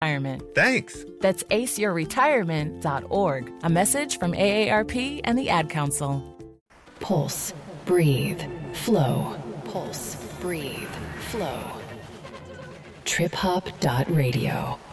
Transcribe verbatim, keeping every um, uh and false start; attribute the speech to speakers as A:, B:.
A: Retirement.
B: Thanks.
A: That's ace your retirement dot org. A message from A A R P and the Ad Council.
C: Pulse, breathe, flow. Pulse, breathe, flow. trip hop dot radio.